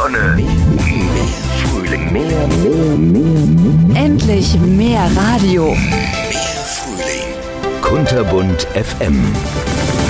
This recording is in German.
Sonne, mehr Frühling, mehr. Endlich mehr Radio. Mehr Frühling. Kunterbunt FM.